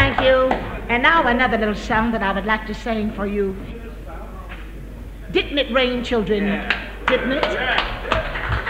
Thank you. And now another little song that I would like to sing for you. Didn't it rain, children? Didn't it?